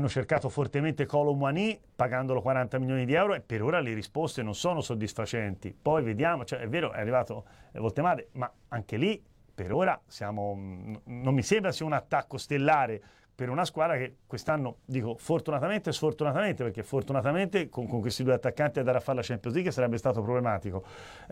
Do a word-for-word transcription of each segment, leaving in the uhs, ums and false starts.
hanno cercato fortemente Kolo Muani pagandolo quaranta milioni di euro e per ora le risposte non sono soddisfacenti. Poi vediamo, cioè, è vero, è arrivato Voltemade, ma anche lì per ora siamo, non mi sembra sia un attacco stellare per una squadra che quest'anno, dico fortunatamente e sfortunatamente, perché fortunatamente con, con questi due attaccanti andare a fare la Champions League sarebbe stato problematico,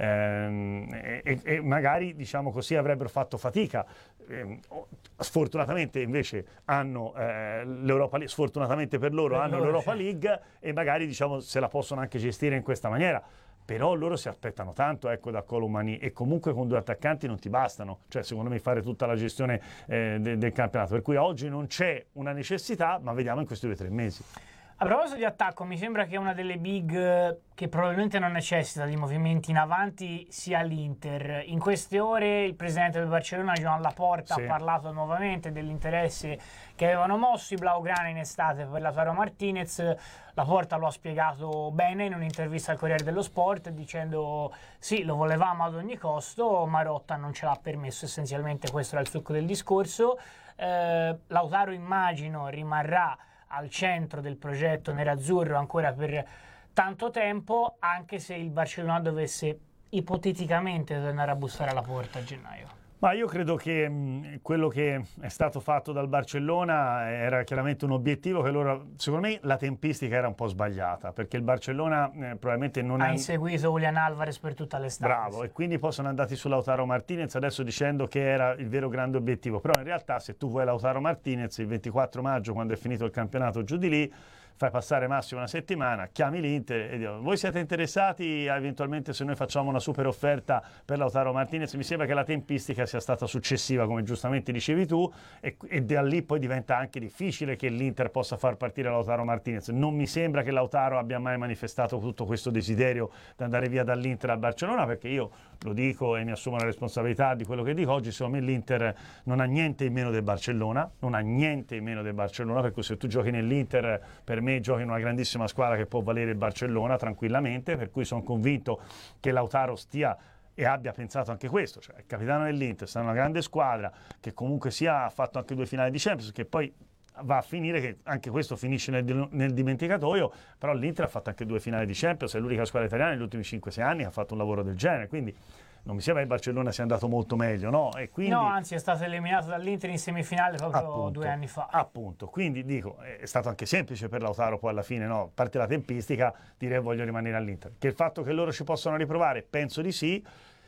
ehm, e, e magari, diciamo così, avrebbero fatto fatica. Eh, sfortunatamente invece hanno eh, l'Europa League, sfortunatamente per loro hanno l'Europa League e magari, diciamo, se la possono anche gestire in questa maniera. Però loro si aspettano tanto, ecco, da Kolo Muani, e comunque con due attaccanti non ti bastano, cioè secondo me fare tutta la gestione eh, de del campionato, per cui oggi non c'è una necessità, ma vediamo in questi due o tre mesi. A proposito di attacco, mi sembra che una delle big che probabilmente non necessita di movimenti in avanti sia l'Inter. In queste ore il presidente del Barcellona, Joan Laporta, sì, ha parlato nuovamente dell'interesse che avevano mosso i blaugrana in estate per Lautaro Martinez. Laporta lo ha spiegato bene in un'intervista al Corriere dello Sport, dicendo sì, lo volevamo ad ogni costo, Marotta non ce l'ha permesso, essenzialmente questo era il succo del discorso. Eh, Lautaro, immagino, rimarrà al centro del progetto nerazzurro ancora per tanto tempo, anche se il Barcellona dovesse ipoteticamente tornare a bussare alla porta a gennaio. Ma io credo che mh, quello che è stato fatto dal Barcellona era chiaramente un obiettivo che loro, secondo me la tempistica era un po' sbagliata, perché il Barcellona eh, probabilmente non ha... Ha inseguito Julián Álvarez per tutta l'estate. Bravo, e quindi poi sono andati su Lautaro Martinez adesso dicendo che era il vero grande obiettivo, però in realtà se tu vuoi Lautaro Martinez il ventiquattro maggio, quando è finito il campionato giù di lì, fai passare massimo una settimana, chiami l'Inter e dico: voi siete interessati a, eventualmente, se noi facciamo una super offerta per Lautaro Martinez? Mi sembra che la tempistica sia stata successiva, come giustamente dicevi tu, e, e da lì poi diventa anche difficile che l'Inter possa far partire Lautaro Martinez. Non mi sembra che Lautaro abbia mai manifestato tutto questo desiderio di andare via dall'Inter al Barcellona, perché io lo dico e mi assumo la responsabilità di quello che dico oggi, secondo me l'Inter non ha niente in meno del Barcellona, non ha niente in meno del Barcellona, perché se tu giochi nell'Inter, per me giochi in una grandissima squadra che può valere il Barcellona tranquillamente, per cui sono convinto che Lautaro stia e abbia pensato anche questo, cioè il capitano dell'Inter, sta in una grande squadra che comunque sia ha fatto anche due finali di Champions, che poi va a finire che anche questo finisce nel, nel dimenticatoio, però l'Inter ha fatto anche due finali di Champions, è l'unica squadra italiana negli ultimi cinque sei anni che ha fatto un lavoro del genere, quindi non mi sembra che il Barcellona sia andato molto meglio, no? E quindi, no, anzi è stato eliminato dall'Inter in semifinale proprio appunto, due anni fa. Appunto, quindi dico, è stato anche semplice per Lautaro poi alla fine, no? A parte la tempistica, dire voglio rimanere all'Inter. Che il fatto che loro ci possano riprovare, penso di sì.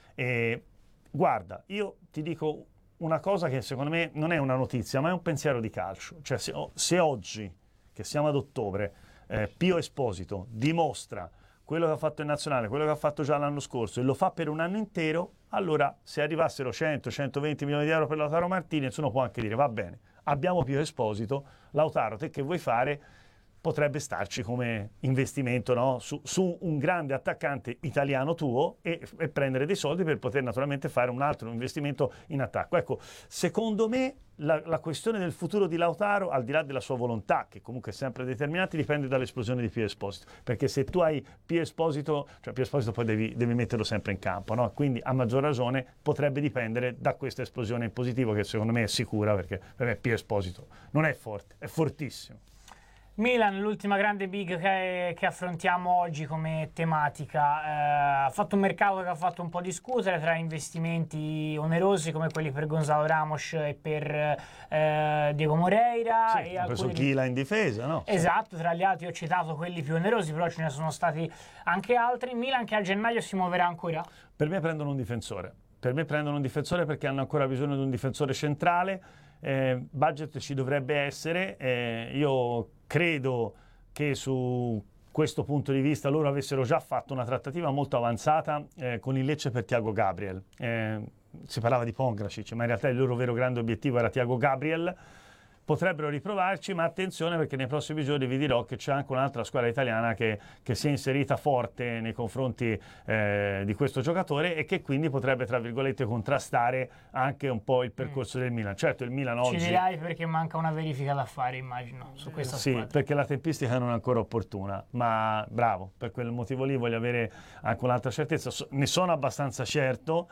E, guarda, io ti dico una cosa che secondo me non è una notizia, ma è un pensiero di calcio. Cioè se, se oggi, che siamo ad ottobre, eh, Pio Esposito dimostra quello che ha fatto in nazionale, quello che ha fatto già l'anno scorso e lo fa per un anno intero, allora se arrivassero cento centoventi milioni di euro per Lautaro Martinez uno può anche dire va bene, abbiamo Pio Esposito, Lautaro te che vuoi fare? Potrebbe starci come investimento, no? su, su un grande attaccante italiano tuo e, e prendere dei soldi per poter naturalmente fare un altro investimento in attacco. Ecco, secondo me la, la questione del futuro di Lautaro, al di là della sua volontà, che comunque è sempre determinata, dipende dall'esplosione di Pio Esposito, perché se tu hai Pio Esposito, cioè Pio Esposito poi devi, devi metterlo sempre in campo, no? Quindi a maggior ragione potrebbe dipendere da questa esplosione in positivo, che secondo me è sicura, perché per me Pio Esposito non è forte, è fortissimo. Milan, l'ultima grande big che, che affrontiamo oggi come tematica, eh, ha fatto un mercato che ha fatto un po' discutere tra investimenti onerosi come quelli per Gonzalo Ramos e per eh, Diego Moreira. Sì, e ha preso Ghila in difesa, no? Esatto, tra gli altri ho citato quelli più onerosi, però ce ne sono stati anche altri. Milan che a gennaio si muoverà ancora? Per me prendono un difensore, per me prendono un difensore perché hanno ancora bisogno di un difensore centrale. Eh, budget ci dovrebbe essere, eh, io credo che su questo punto di vista loro avessero già fatto una trattativa molto avanzata eh, con il Lecce per Thiago Gabriel. Eh, si parlava di Pongracic, ma in realtà il loro vero grande obiettivo era Thiago Gabriel. Potrebbero riprovarci, ma attenzione perché nei prossimi giorni vi dirò che c'è anche un'altra squadra italiana che, che si è inserita forte nei confronti eh, di questo giocatore e che quindi potrebbe, tra virgolette, contrastare anche un po' il percorso mm. del Milan. Certo, il Milan oggi... Ci dirai perché manca una verifica da fare, immagino, su questa sì, squadra. Perché la tempistica non è ancora opportuna, ma bravo, per quel motivo lì voglio avere anche un'altra certezza. Ne sono abbastanza certo,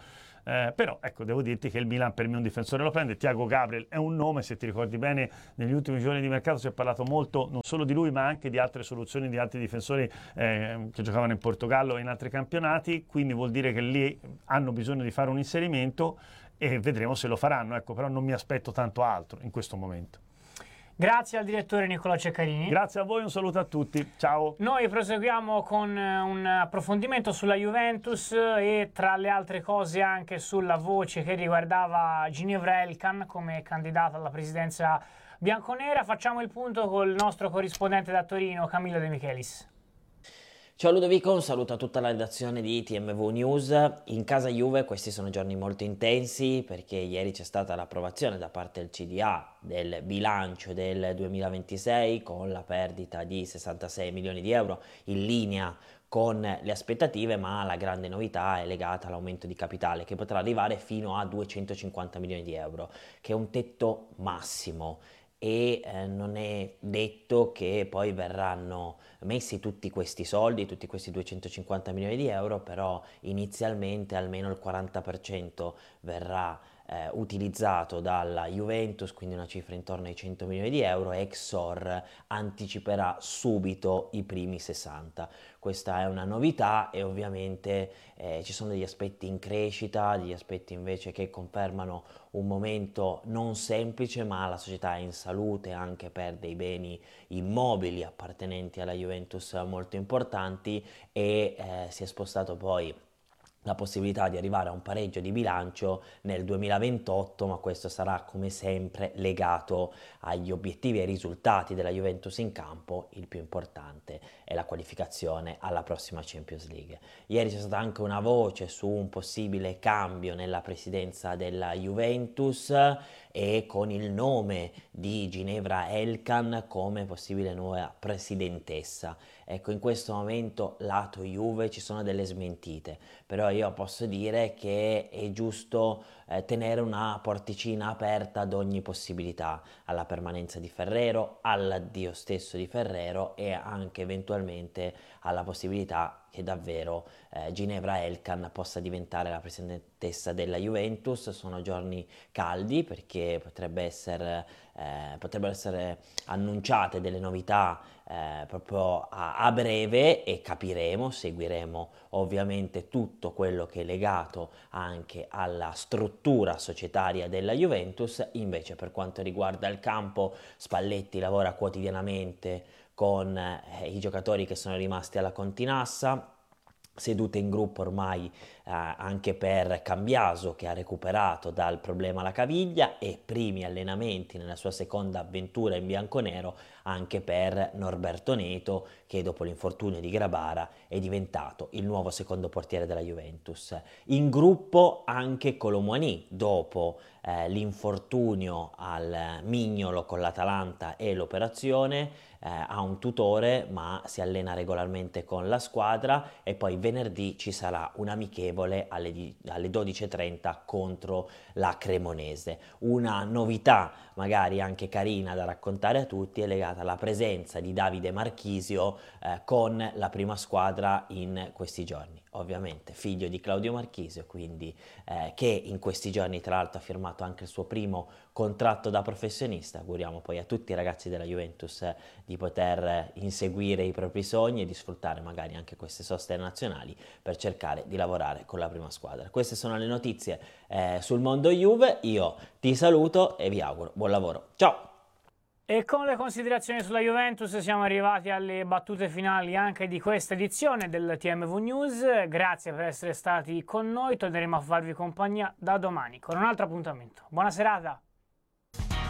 Eh, però ecco, devo dirti che il Milan per me un difensore lo prende. Thiago Gabriel è un nome, se ti ricordi bene negli ultimi giorni di mercato si è parlato molto non solo di lui ma anche di altre soluzioni di altri difensori eh, che giocavano in Portogallo e in altri campionati, quindi vuol dire che lì hanno bisogno di fare un inserimento e vedremo se lo faranno, ecco, però non mi aspetto tanto altro in questo momento. Grazie al direttore Nicolò Ceccarini. Grazie a voi, un saluto a tutti, ciao. Noi proseguiamo con un approfondimento sulla Juventus e tra le altre cose anche sulla voce che riguardava Ginevra Elkan come candidata alla presidenza bianconera. Facciamo il punto col nostro corrispondente da Torino, Camillo De Michelis. Ciao Ludovico, un saluto a tutta la redazione di T M V News. In casa Juve questi sono giorni molto intensi perché ieri c'è stata l'approvazione da parte del C D A del bilancio del duemilaventisei con la perdita di sessantasei milioni di euro in linea con le aspettative, ma la grande novità è legata all'aumento di capitale che potrà arrivare fino a duecentocinquanta milioni di euro, che è un tetto massimo. E eh, non è detto che poi verranno messi tutti questi soldi, tutti questi duecentocinquanta milioni di euro, però inizialmente almeno il quaranta per cento verrà eh, utilizzato dalla Juventus, quindi una cifra intorno ai cento milioni di euro, e Exor anticiperà subito i primi sessanta. Questa è una novità e ovviamente eh, ci sono degli aspetti in crescita, degli aspetti invece che confermano un momento non semplice, ma la società è in salute anche per dei beni immobili appartenenti alla Juventus molto importanti e eh, si è spostato poi la possibilità di arrivare a un pareggio di bilancio nel duemilaventotto, ma questo sarà come sempre legato agli obiettivi e ai risultati della Juventus in campo. Il più importante è la qualificazione alla prossima Champions League. Ieri c'è stata anche una voce su un possibile cambio nella presidenza della Juventus e con il nome di Ginevra Elkan come possibile nuova presidentessa. Ecco, in questo momento lato Juve ci sono delle smentite, però io posso dire che è giusto eh, tenere una porticina aperta ad ogni possibilità, alla permanenza di Ferrero, all'addio stesso di Ferrero e anche eventualmente alla possibilità che davvero eh, Ginevra Elkan possa diventare la presidentessa della Juventus. Sono giorni caldi perché potrebbe essere, eh, potrebbero essere annunciate delle novità eh, proprio a, a breve e capiremo, seguiremo ovviamente tutto quello che è legato anche alla struttura societaria della Juventus. Invece per quanto riguarda il campo, Spalletti lavora quotidianamente con eh, i giocatori che sono rimasti alla Continassa, sedute in gruppo ormai eh, anche per Cambiaso che ha recuperato dal problema alla caviglia e primi allenamenti nella sua seconda avventura in bianconero anche per Norberto Neto che dopo l'infortunio di Grabara è diventato il nuovo secondo portiere della Juventus. In gruppo anche Colomouani dopo eh, l'infortunio al mignolo con l'Atalanta e l'operazione. Eh, ha un tutore ma si allena regolarmente con la squadra e poi venerdì ci sarà un amichevole alle, alle dodici e trenta contro la Cremonese. Una novità magari anche carina da raccontare a tutti è legata alla presenza di Davide Marchisio eh, con la prima squadra in questi giorni. Ovviamente figlio di Claudio Marchisio, quindi eh, che in questi giorni tra l'altro ha firmato anche il suo primo contratto da professionista. Auguriamo poi a tutti i ragazzi della Juventus eh, di poter eh, inseguire i propri sogni e di sfruttare magari anche queste soste nazionali per cercare di lavorare con la prima squadra. Queste sono le notizie eh, sul mondo Juve, io ti saluto e vi auguro buon lavoro. Ciao! E con le considerazioni sulla Juventus siamo arrivati alle battute finali anche di questa edizione del T M V News. Grazie per essere stati con noi, torneremo a farvi compagnia da domani con un altro appuntamento. Buona serata!